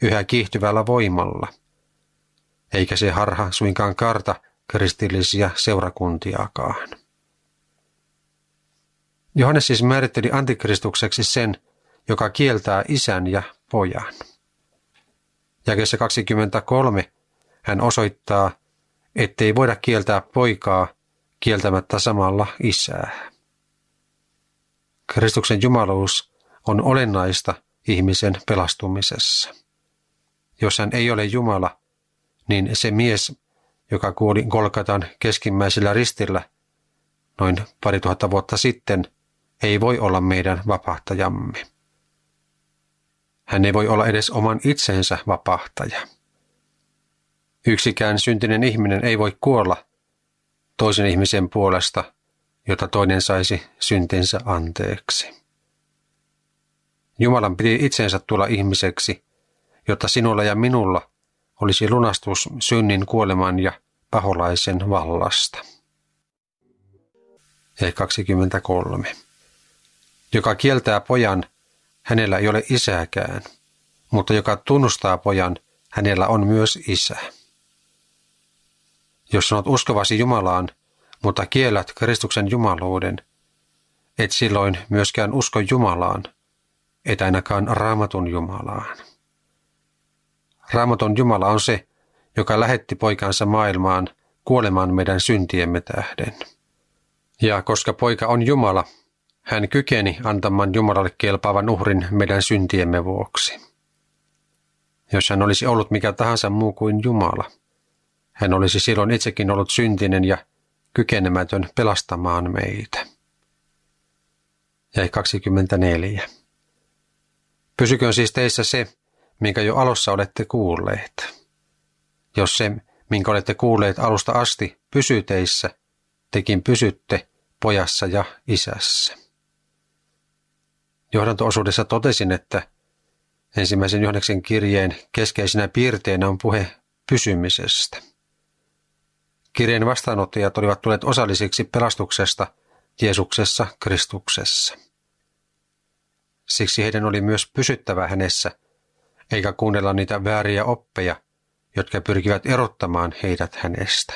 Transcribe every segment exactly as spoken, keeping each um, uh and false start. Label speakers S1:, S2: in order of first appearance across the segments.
S1: yhä kiihtyvällä voimalla, eikä se harha suinkaan karta kristillisiä seurakuntiakaan. Johannes siis määritteli antikristukseksi sen, joka kieltää isän ja pojan. Jakeessa kaksikymmentäkolme hän osoittaa, ettei voida kieltää poikaa kieltämättä samalla isää. Kristuksen jumaluus on olennaista ihmisen pelastumisessa. Jos hän ei ole Jumala, niin se mies, joka kuoli Golgatan keskimmäisellä ristillä noin pari tuhatta vuotta sitten, ei voi olla meidän vapahtajamme. Hän ei voi olla edes oman itsensä vapahtaja. Yksikään syntinen ihminen ei voi kuolla toisen ihmisen puolesta, jotta toinen saisi syntinsä anteeksi. Jumalan piti itsensä tulla ihmiseksi, jotta sinulla ja minulla olisi lunastus synnin, kuoleman ja paholaisen vallasta. Ja kaksikymmentäkolme. Joka kieltää pojan, hänellä ei ole isääkään, mutta joka tunnustaa pojan, hänellä on myös isä. Jos sanot uskovasi Jumalaan, mutta kiellät Kristuksen jumaluuden, et silloin myöskään usko Jumalaan, et ainakaan Raamatun Jumalaan. Raamaton Jumala on se, joka lähetti poikansa maailmaan kuolemaan meidän syntiemme tähden. Ja koska poika on Jumala, hän kykeni antamaan Jumalalle kelpaavan uhrin meidän syntiemme vuoksi. Jos hän olisi ollut mikä tahansa muu kuin Jumala, hän olisi silloin itsekin ollut syntinen ja kykenemätön pelastamaan meitä. Jäi kaksikymmentäneljä. Pysyköön siis teissä se, minkä jo alussa olette kuulleet. Jos se, minkä olette kuulleet alusta asti, pysyy teissä, tekin pysytte pojassa ja isässä. Johdanto-osuudessa totesin, että ensimmäisen Johanneksen kirjeen keskeisenä piirteenä on puhe pysymisestä. Kirjeen vastaanottajat olivat tulleet osallisiksi pelastuksesta Jeesuksessa Kristuksessa. Siksi heidän oli myös pysyttävä hänessä, eikä kuunnella niitä vääriä oppeja, jotka pyrkivät erottamaan heidät hänestä.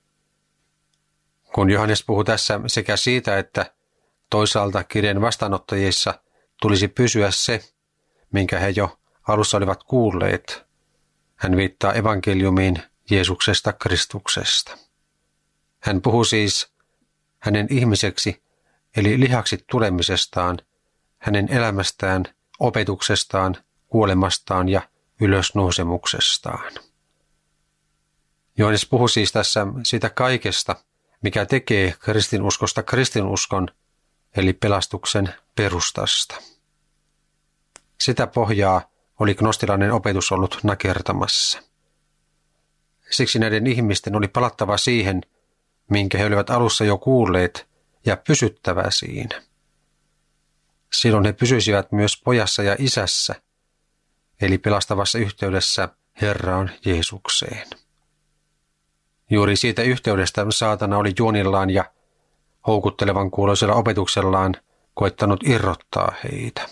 S1: Kun Johannes puhuu tässä sekä siitä, että toisaalta kirjeen vastaanottajissa tulisi pysyä se, minkä he jo alussa olivat kuulleet, hän viittaa evankeliumiin Jeesuksesta Kristuksesta. Hän puhuu siis hänen ihmiseksi eli lihaksi tulemisestaan, hänen elämästään, opetuksestaan, kuolemastaan ja ylösnousemuksestaan. Johannes puhuu siis tässä siitä kaikesta, mikä tekee kristinuskosta kristinuskon, eli pelastuksen perustasta. Sitä pohjaa oli gnostilainen opetus ollut nakertamassa. Siksi näiden ihmisten oli palattava siihen, minkä he olivat alussa jo kuulleet, ja pysyttävä siinä. Silloin he pysyisivät myös pojassa ja isässä, eli pelastavassa yhteydessä Herraan Jeesukseen. Juuri siitä yhteydestä saatana oli juonillaan ja houkuttelevan kuuloisella opetuksellaan koettanut irrottaa heitä.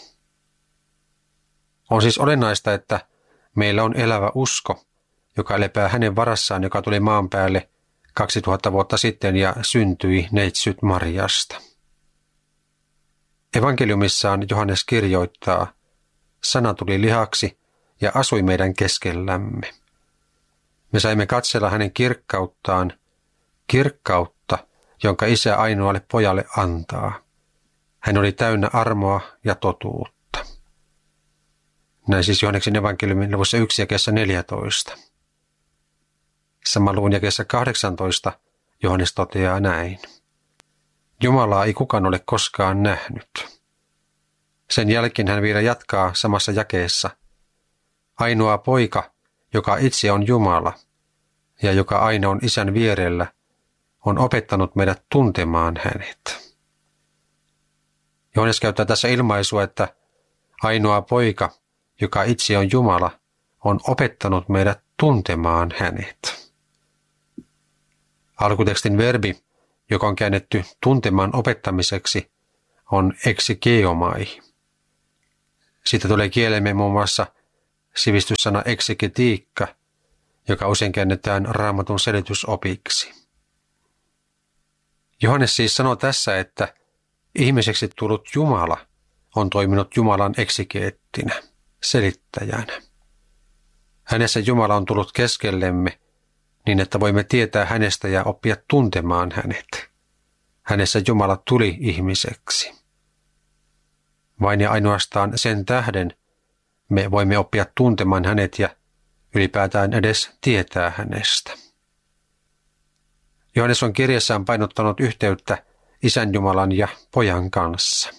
S1: On siis olennaista, että meillä on elävä usko, joka lepää hänen varassaan, joka tuli maan päälle kaksituhatta vuotta sitten ja syntyi neitsyt Mariasta. Evankeliumissaan Johannes kirjoittaa, sana tuli lihaksi ja asui meidän keskellämme. Me saimme katsella hänen kirkkauttaan, kirkkautta, jonka isä ainoalle pojalle antaa. Hän oli täynnä armoa ja totuutta. Näin siis Johanneksen evankeliumin luvussa yksi jakeessa neljätoista. Sama luvun jakeessa kahdeksantoista Johannes toteaa näin. Jumalaa ei kukaan ole koskaan nähnyt. Sen jälkeen hän vielä jatkaa samassa jakeessa. Ainoa poika, joka itse on Jumala ja joka aina on isän vierellä, on opettanut meidät tuntemaan hänet. Johannes käyttää tässä ilmaisua, että ainoa poika, joka itse on Jumala, on opettanut meidät tuntemaan hänet. Alkutekstin verbi, joka on käännetty tuntemaan opettamiseksi, on exegeomai. Siitä tulee kielemme muun muassa sivistyssana eksegetiikka, joka usein käännetään Raamatun selitysopiksi. Johannes siis sanoo tässä, että ihmiseksi tullut Jumala on toiminut Jumalan eksegeettinä, selittäjänä. Hänessä Jumala on tullut keskellemme niin, että voimme tietää hänestä ja oppia tuntemaan hänet. Hänessä Jumala tuli ihmiseksi. Vain ja ainoastaan sen tähden me voimme oppia tuntemaan hänet ja ylipäätään edes tietää hänestä. Johannes on kirjassaan painottanut yhteyttä Isän Jumalan ja Pojan kanssa.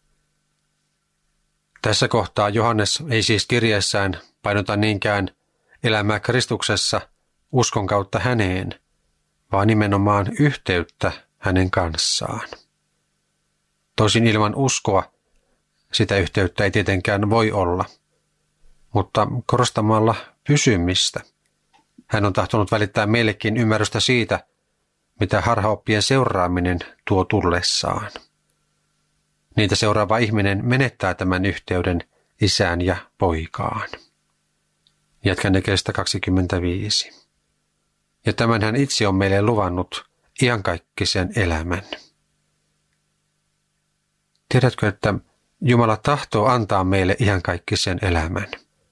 S1: Tässä kohtaa Johannes ei siis kirjeessään painota niinkään elämää Kristuksessa uskon kautta häneen, vaan nimenomaan yhteyttä hänen kanssaan. Tosin ilman uskoa sitä yhteyttä ei tietenkään voi olla, mutta korostamalla pysymistä hän on tahtonut välittää meillekin ymmärrystä siitä, mitä harhaoppien seuraaminen tuo tullessaan. Niitä seuraava ihminen menettää tämän yhteyden Isään ja Poikaan. Jatkan jakeesta kaksikymmentäviisi. Ja tämän hän itse on meille luvannut iankaikkisen elämän. Tiedätkö, että Jumala tahtoo antaa meille iankaikkisen elämän?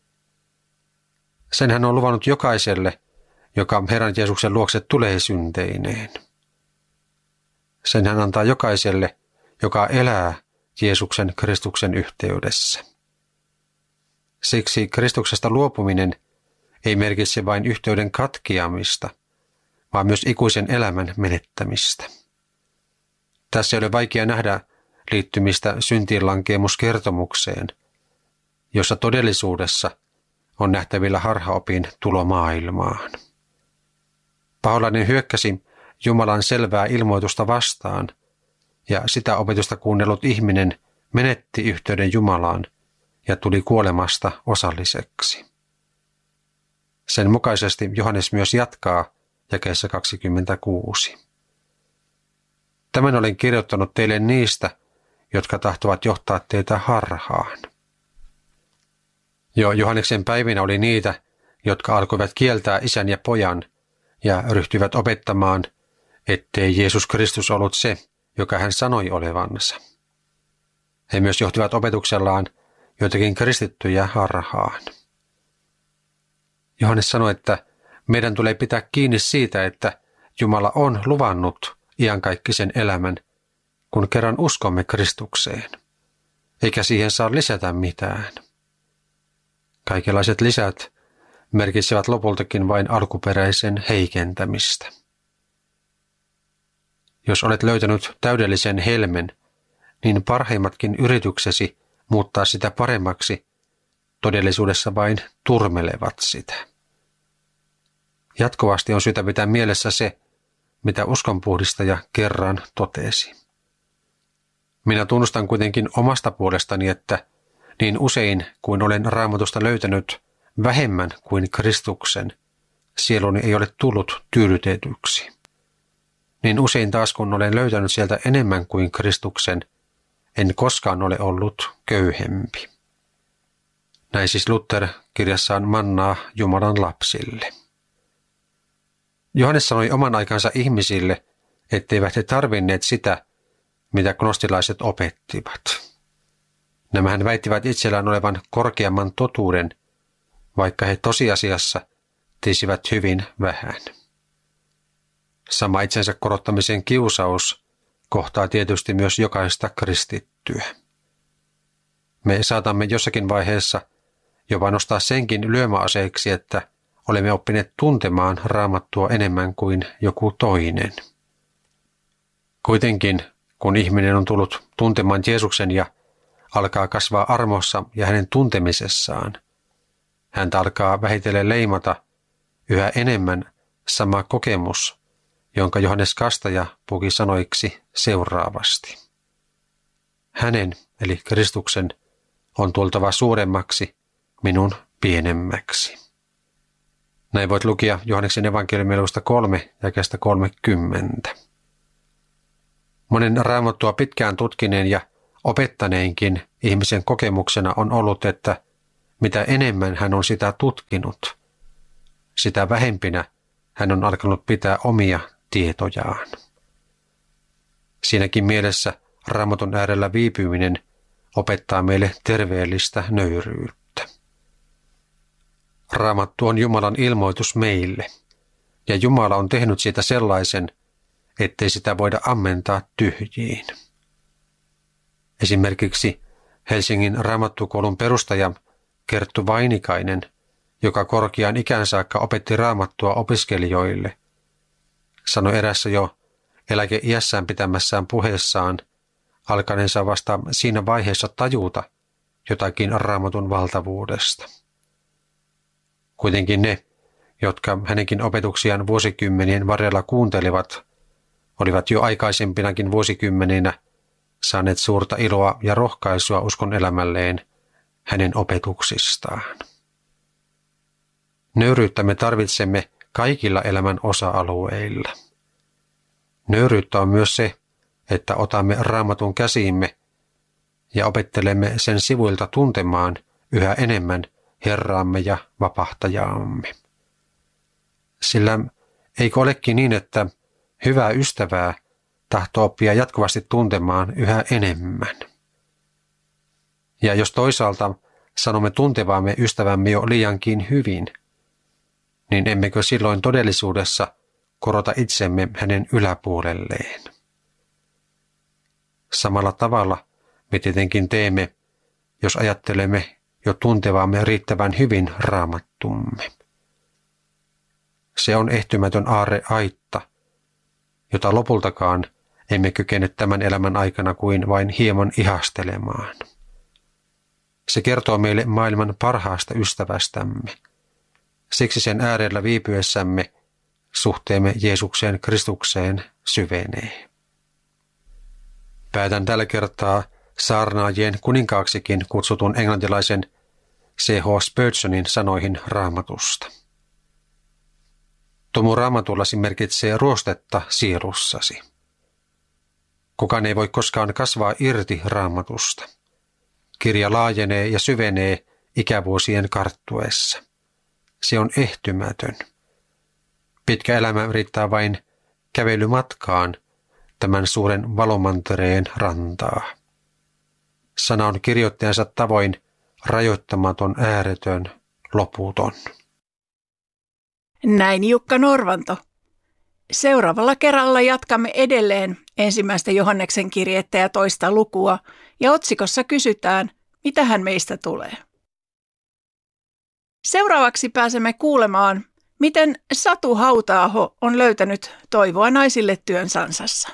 S1: Sen hän on luvannut jokaiselle, joka Herran Jeesuksen luokse tulee synteineen. Sen hän antaa jokaiselle, joka elää Jeesuksen Kristuksen yhteydessä. Siksi Kristuksesta luopuminen ei merkitse vain yhteyden katkeamista, vaan myös ikuisen elämän menettämistä. Tässä ei ole vaikea nähdä liittymistä syntiinlankeemuskertomukseen, jossa todellisuudessa on nähtävillä harhaopin tulo maailmaan. Paholainen hyökkäsi Jumalan selvää ilmoitusta vastaan, ja sitä opetusta kuunnellut ihminen menetti yhteyden Jumalaan ja tuli kuolemasta osalliseksi. Sen mukaisesti Johannes myös jatkaa jakeessa kaksikymmentäkuusi. Tämän olen kirjoittanut teille niistä, jotka tahtovat johtaa teitä harhaan. Jo Johanneksen päivinä oli niitä, jotka alkoivat kieltää Isän ja Pojan ja ryhtyivät opettamaan, ettei Jeesus Kristus ollut se, joka hän sanoi olevansa. He myös johtivat opetuksellaan joitakin kristittyjä harhaan. Johannes sanoi, että meidän tulee pitää kiinni siitä, että Jumala on luvannut iankaikkisen elämän, kun kerran uskomme Kristukseen, eikä siihen saa lisätä mitään. Kaikenlaiset lisät merkitsevät lopultakin vain alkuperäisen heikentämistä. Jos olet löytänyt täydellisen helmen, niin parhaimmatkin yrityksesi muuttaa sitä paremmaksi todellisuudessa vain turmelevat sitä. Jatkuvasti on syytä pitää mielessä se, mitä uskonpuhdistaja kerran totesi. Minä tunnustan kuitenkin omasta puolestani, että niin usein kuin olen Raamatusta löytänyt vähemmän kuin Kristuksen, sieluni ei ole tullut tyydytetyksi. Niin usein taas kun olen löytänyt sieltä enemmän kuin Kristuksen, en koskaan ole ollut köyhempi. Näin siis Luther kirjassaan Mannaa Jumalan lapsille. Johannes sanoi oman aikansa ihmisille, etteivät he tarvinneet sitä, mitä gnostilaiset opettivat. Nämähän väittivät itsellään olevan korkeamman totuuden, vaikka he tosiasiassa tiesivät hyvin vähän. Sama itsensä korottamisen kiusaus kohtaa tietysti myös jokaista kristittyä. Me saatamme jossakin vaiheessa jopa nostaa senkin lyömäaseeksi, että olemme oppineet tuntemaan Raamattua enemmän kuin joku toinen. Kuitenkin, kun ihminen on tullut tuntemaan Jeesuksen ja alkaa kasvaa armossa ja hänen tuntemisessaan, häntä alkaa vähitellen leimata yhä enemmän sama kokemus, jonka Johannes Kastaja puki sanoiksi seuraavasti. Hänen, eli Kristuksen, on tultava suuremmaksi, minun pienemmäksi. Näin voit lukea Johanneksen evankeliumiluvusta kolme jakeesta kolmekymmentä. Monen Raamattua pitkään tutkineen ja opettaneenkin ihmisen kokemuksena on ollut, että mitä enemmän hän on sitä tutkinut, sitä vähempinä hän on alkanut pitää omia tietojaan. Siinäkin mielessä Raamatun äärellä viipyminen opettaa meille terveellistä nöyryyttä. Raamattu on Jumalan ilmoitus meille, ja Jumala on tehnyt siitä sellaisen, ettei sitä voida ammentaa tyhjiin. Esimerkiksi Helsingin Raamattukoulun perustaja Kerttu Vainikainen, joka korkean ikään saakka opetti Raamattua opiskelijoille, sanoi erässä jo eläkeiässään pitämässään puheessaan alkaneensa vasta siinä vaiheessa tajuta jotakin Raamatun valtavuudesta. Kuitenkin ne, jotka hänenkin opetuksiaan vuosikymmenien varrella kuuntelivat, olivat jo aikaisempinakin vuosikymmeninä saaneet suurta iloa ja rohkaisua uskon elämälleen hänen opetuksistaan. Nöyryyttä me tarvitsemme kaikilla elämän osa-alueilla. Nöyryyttä on myös se, että otamme Raamatun käsiimme ja opettelemme sen sivuilta tuntemaan yhä enemmän Herraamme ja Vapahtajaamme. Sillä eikö olekin niin, että hyvää ystävää tahtoo oppia jatkuvasti tuntemaan yhä enemmän? Ja jos toisaalta sanomme tuntevaamme ystävämme jo liiankin hyvin, niin emmekö silloin todellisuudessa korota itsemme hänen yläpuolelleen? Samalla tavalla me tietenkin teemme, jos ajattelemme jo tuntevaamme riittävän hyvin Raamattumme. Se on ehtymätön aarreaitta, jota lopultakaan emme kykene tämän elämän aikana kuin vain hieman ihastelemaan. Se kertoo meille maailman parhaasta ystävästämme. Siksi sen äärellä viipyessämme suhteemme Jeesukseen Kristukseen syvenee. Päätän tällä kertaa saarnaajien kuninkaaksikin kutsutun englantilaisen C H Spurgeonin sanoihin Raamatusta. Tomu Raamatullasi merkitsee ruostetta sielussasi. Kukaan ei voi koskaan kasvaa irti Raamatusta. Kirja laajenee ja syvenee ikävuosien karttuessa. Se on ehtymätön. Pitkä elämä riittää vain kävelymatkaan tämän suuren valomantereen rantaa. Sana on kirjoittajansa tavoin rajoittamaton, ääretön, loputon.
S2: Näin Jukka Norvanto. Seuraavalla kerralla jatkamme edelleen ensimmäistä Johanneksen kirjettä ja toista lukua, ja otsikossa kysytään, mitä hän meistä tulee. Seuraavaksi pääsemme kuulemaan, miten Satu Hauta-aho on löytänyt toivoa naisille työn Sansassa.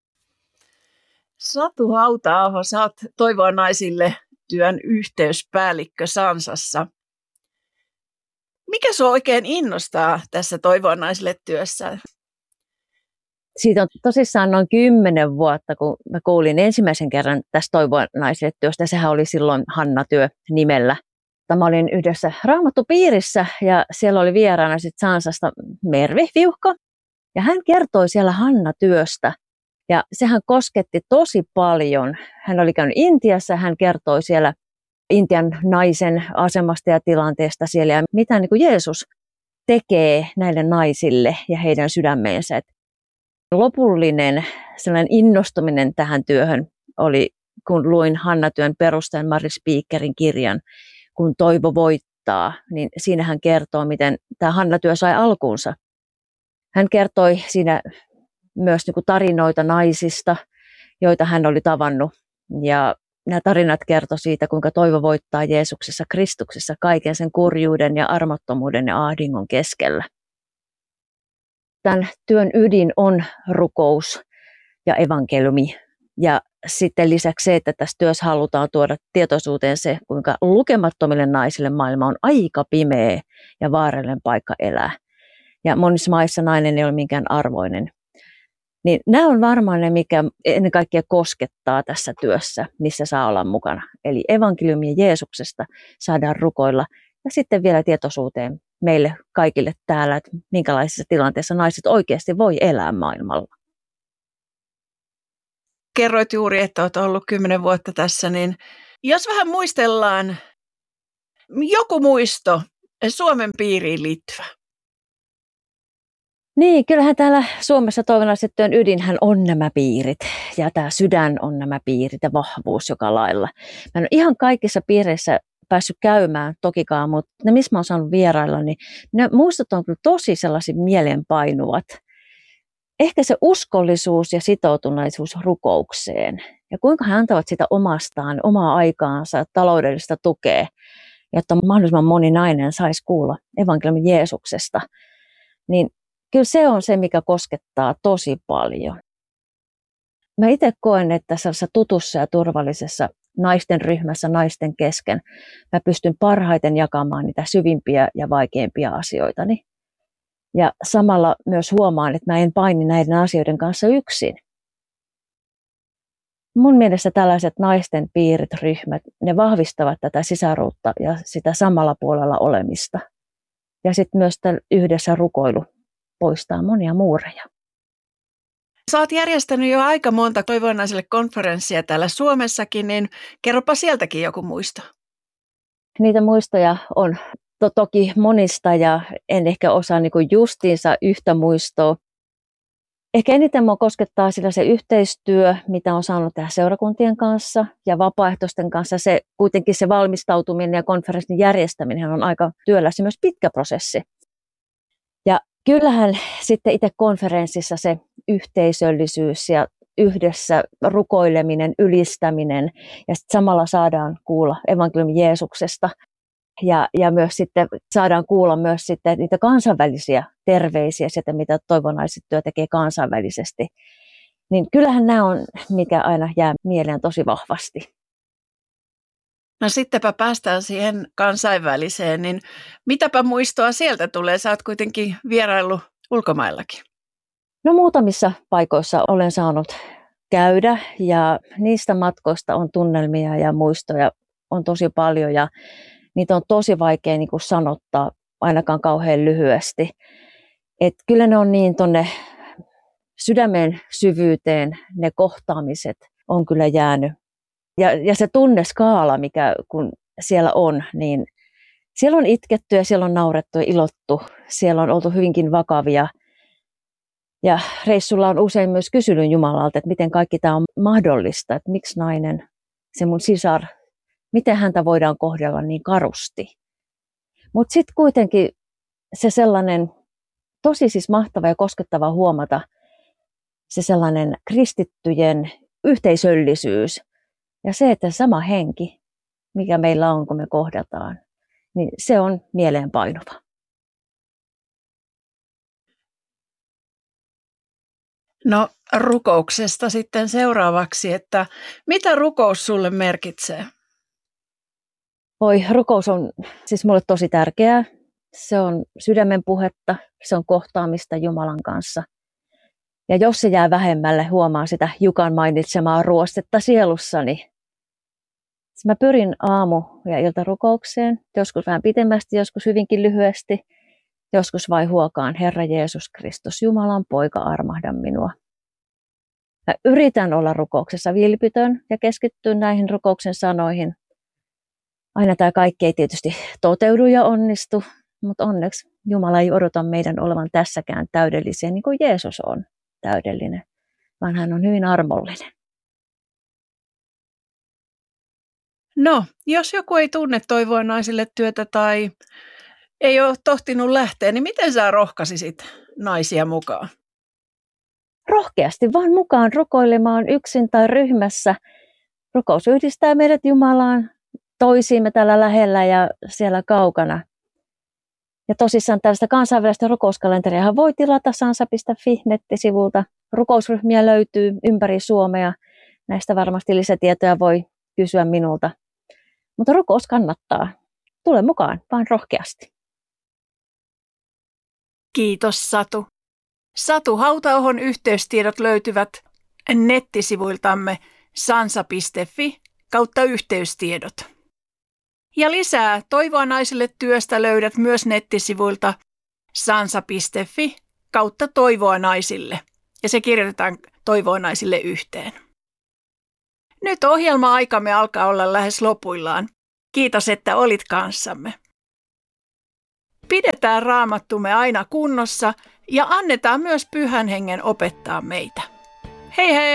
S2: Satu Hauta-aho, sä oot Toivoa naisille työn yhteyspäällikkö Sansassa. Mikä sua oikein innostaa tässä Toivoa naisille työssä?
S3: Siitä on tosissaan noin kymmenen vuotta, kun mä kuulin ensimmäisen kerran tästä Toivoa naisille työstä. Sehän oli silloin Hanna-työ nimellä. Mä olin yhdessä raamattupiirissä ja siellä oli vieraana sit Sansasta Mervi Viuhko. Ja hän kertoi siellä Hanna-työstä. Ja sehän kosketti tosi paljon. Hän oli käynyt Intiassa, hän kertoi siellä Intian naisen asemasta ja tilanteesta siellä ja mitä niin kuin Jeesus tekee näille naisille ja heidän sydämeensä. Et lopullinen sellainen innostuminen tähän työhön oli, kun luin Hanna-työn perustajan Mari Speakerin kirjan, Kun toivo voittaa, niin siinä hän kertoo, miten tämä Hanna-työ sai alkuunsa. Hän kertoi siinä myös niin kuin tarinoita naisista, joita hän oli tavannut. Ja nämä tarinat kertoi siitä, kuinka toivo voittaa Jeesuksessa Kristuksessa kaiken sen kurjuuden ja armottomuuden ja ahdingon keskellä. Tämän työn ydin on rukous ja evankeliumi. Ja sitten lisäksi se, että tässä työssä halutaan tuoda tietoisuuteen se, kuinka lukemattomille naisille maailma on aika pimeä ja vaarallinen paikka elää. Ja monissa maissa nainen ei ole minkään arvoinen. Niin nämä on varmaan ne, mikä ennen kaikkea koskettaa tässä työssä, missä saa olla mukana. Eli evankeliumia Jeesuksesta saadaan rukoilla ja sitten vielä tietoisuuteen meille kaikille täällä, että minkälaisissa tilanteissa naiset oikeasti voi elää maailmalla.
S2: Kerroit juuri, että olet ollut kymmenen vuotta tässä, niin jos vähän muistellaan, joku muisto Suomen piiriin liittyvä.
S3: Niin, kyllähän täällä Suomessa toivonaistyön ydinhän on nämä piirit ja tämä sydän on nämä piirit ja vahvuus joka lailla. Mä en ole ihan kaikissa piireissä päässyt käymään tokikaan, mutta ne missä mä oon saanut vierailla, niin ne muistot on kyllä tosi sellaisin mieleenpainuvat. Ehkä se uskollisuus ja sitoutuneisuus rukoukseen ja kuinka he antavat sitä omastaan, omaa aikaansa, taloudellista tukea, jotta mahdollisimman moni nainen saisi kuulla evankeliumin Jeesuksesta, niin kyllä se on se, mikä koskettaa tosi paljon. Mä itse koen, että sellaisessa tutussa ja turvallisessa naisten ryhmässä, naisten kesken, mä pystyn parhaiten jakamaan niitä syvimpiä ja vaikeimpia asioitani. Ja samalla myös huomaan, että mä en paini näiden asioiden kanssa yksin. Mun mielestä tällaiset naisten piirit, ryhmät, ne vahvistavat tätä sisaruutta ja sitä samalla puolella olemista. Ja sitten myös yhdessä rukoilu poistaa monia muureja.
S2: Sä oot järjestänyt jo aika monta toivonaisille konferenssia täällä Suomessakin, niin kerropa sieltäkin joku muisto.
S3: Niitä muistoja on to- toki monista ja en ehkä osaa niinku justiinsa yhtä muistoa. Ehkä eniten mua koskettaa sillä se yhteistyö, mitä on saanut tehdä seurakuntien kanssa ja vapaaehtoisten kanssa. Se, kuitenkin se valmistautuminen ja konferenssin järjestäminen on aika työläs ja myös pitkä prosessi. Ja kyllähän sitten itse konferenssissa se yhteisöllisyys ja yhdessä rukoileminen, ylistäminen ja sitten samalla saadaan kuulla evankeliumin Jeesuksesta. Ja, ja myös sitten saadaan kuulla myös sitten niitä kansainvälisiä terveisiä, sitä mitä toivonaistyö tekee kansainvälisesti. Niin kyllähän nämä on, mikä aina jää mieleen tosi vahvasti.
S2: No sittenpä päästään siihen kansainväliseen, niin mitäpä muistoa sieltä tulee? Sä oot kuitenkin vieraillut ulkomaillakin.
S3: No muutamissa paikoissa olen saanut käydä ja niistä matkoista on tunnelmia ja muistoja on tosi paljon ja niitä on tosi vaikea niin kuin sanottaa ainakaan kauhean lyhyesti. Et kyllä ne on niin tuonne sydämen syvyyteen, ne kohtaamiset on kyllä jäänyt. Ja, ja se tunneskaala, mikä kun siellä on, niin siellä on itketty ja siellä on naurettu ja ilottu. Siellä on oltu hyvinkin vakavia. Ja reissulla on usein myös kysynyt Jumalalta, että miten kaikki tämä on mahdollista. Että miksi nainen, se mun sisar, miten häntä voidaan kohdella niin karusti. Mutta sitten kuitenkin se sellainen tosi siis mahtava ja koskettava huomata, se sellainen kristittyjen yhteisöllisyys ja se, että sama henki, mikä meillä on, kun me kohdataan, niin se on mieleenpainuva.
S2: No rukouksesta sitten seuraavaksi, että mitä rukous sulle merkitsee?
S3: Oi, rukous on siis mulle tosi tärkeää. Se on sydämen puhetta, se on kohtaamista Jumalan kanssa. Ja jos se jää vähemmälle, huomaa sitä Jukan mainitsemaa ruostetta sielussani. Mä pyrin aamu- ja iltarukoukseen, joskus vähän pitemmästi, joskus hyvinkin lyhyesti, joskus vai huokaan Herra Jeesus Kristus, Jumalan poika, armahda minua. Mä yritän olla rukouksessa vilpitön ja keskittyä näihin rukouksen sanoihin. Aina tämä kaikki ei tietysti toteudu ja onnistu, mutta onneksi Jumala ei odota meidän olevan tässäkään täydellisiä niin kuin Jeesus on täydellinen, vaan hän on hyvin armollinen.
S2: No, jos joku ei tunne Toivoa naisille työtä tai ei ole tohtinut lähteä, niin miten sä rohkaisisit naisia mukaan?
S3: Rohkeasti vaan mukaan rukoilemaan yksin tai ryhmässä. Rukous yhdistää meidät Jumalaan, toisiimme täällä lähellä ja siellä kaukana. Ja tosissaan tällaista kansainvälistä rukouskalenteriahan voi tilata sansa piste fi nettisivulta. Rukousryhmiä löytyy ympäri Suomea. Näistä varmasti lisätietoja voi kysyä minulta. Mutta rukous kannattaa. Tule mukaan, vaan rohkeasti.
S2: Kiitos Satu. Satu Hauta-ahon yhteystiedot löytyvät nettisivuiltamme sansa piste fi kautta yhteystiedot. Ja lisää Toivoa naisille työstä löydät myös nettisivuilta sansa piste fi kautta Toivoa naisille. Ja se kirjoitetaan Toivoa naisille yhteen. Nyt ohjelma-aikamme alkaa olla lähes lopuillaan. Kiitos, että olit kanssamme. Pidetään Raamattumme aina kunnossa ja annetaan myös Pyhän Hengen opettaa meitä. Hei hei!